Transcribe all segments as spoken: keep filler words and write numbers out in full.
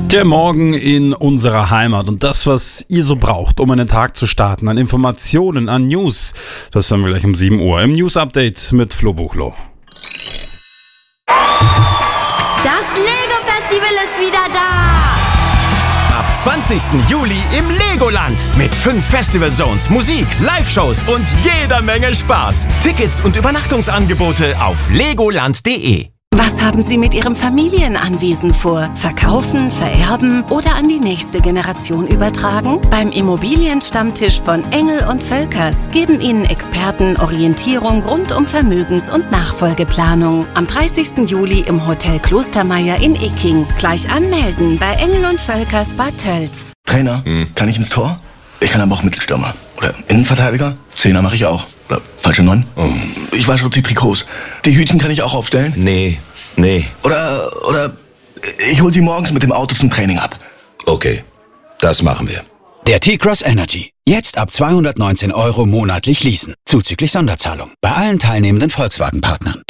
Der Morgen in unserer Heimat und das, was ihr so braucht, um einen Tag zu starten, an Informationen, an News, das hören wir gleich um sieben Uhr im News-Update mit Flo Buchloh. Das Lego-Festival ist wieder da! Ab zwanzigsten Juli im Legoland mit fünf Festival Zones, Musik, Live-Shows und jeder Menge Spaß. Tickets und Übernachtungsangebote auf legoland punkt de. Was haben Sie mit Ihrem Familienanwesen vor? Verkaufen, vererben oder an die nächste Generation übertragen? Beim Immobilienstammtisch von Engel und Völkers geben Ihnen Experten Orientierung rund um Vermögens- und Nachfolgeplanung. Am dreißigsten Juli im Hotel Klostermeier in Icking. Gleich anmelden bei Engel und Völkers Bad Tölz. Trainer, hm. kann ich ins Tor? Ich kann aber auch Mittelstürmer. Oder Innenverteidiger? Zehner mache ich auch. Oder falsche Neun? Oh. Ich wasche auch die Trikots. Die Hütchen kann ich auch aufstellen? Nee, nee. Oder, oder ich hol sie morgens mit dem Auto zum Training ab. Okay, das machen wir. Der T-Cross Energy. Jetzt ab zweihundertneunzehn Euro monatlich leasen. Zuzüglich Sonderzahlung. Bei allen teilnehmenden Volkswagen-Partnern.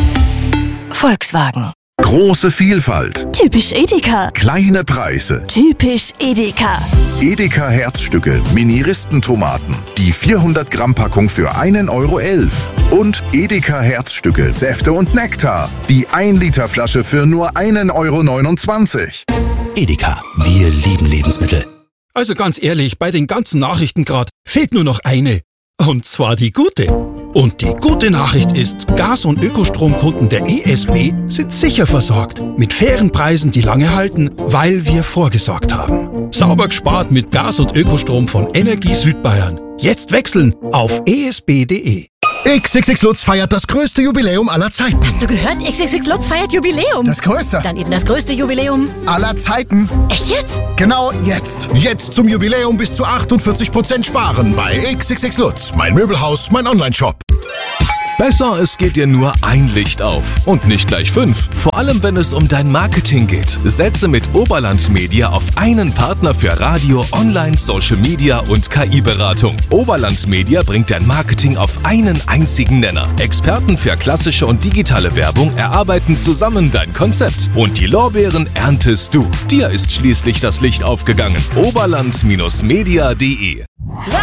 Volkswagen. Große Vielfalt. Typisch Edeka. Kleine Preise. Typisch Edeka. Edeka Herzstücke, Mini-Ristentomaten. Die vierhundert Gramm Packung für einen Euro elf. Und Edeka Herzstücke, Säfte und Nektar. Die ein Liter Flasche für nur einen Euro neunundzwanzig. Edeka, wir lieben Lebensmittel. Also ganz ehrlich, bei den ganzen Nachrichten gerade fehlt nur noch eine. Und zwar die gute. Und die gute Nachricht ist, Gas- und Ökostromkunden der E S B sind sicher versorgt. Mit fairen Preisen, die lange halten, weil wir vorgesorgt haben. Sauber gespart mit Gas- und Ökostrom von Energie Südbayern. Jetzt wechseln auf e s b punkt de. X X X Lutz feiert das größte Jubiläum aller Zeiten. Hast du gehört? X X X Lutz feiert Jubiläum. Das größte. Dann eben das größte Jubiläum aller Zeiten. Echt jetzt? Genau jetzt. Jetzt zum Jubiläum bis zu achtundvierzig Prozent sparen bei X X X Lutz. Mein Möbelhaus, mein Online-Shop. Besser, es geht dir nur ein Licht auf und nicht gleich fünf. Vor allem, wenn es um dein Marketing geht. Setze mit Oberland Media auf einen Partner für Radio, Online, Social Media und K I-Beratung. Oberland Media bringt dein Marketing auf einen einzigen Nenner. Experten für klassische und digitale Werbung erarbeiten zusammen dein Konzept. Und die Lorbeeren erntest du. Dir ist schließlich das Licht aufgegangen. oberland Bindestrich media punkt de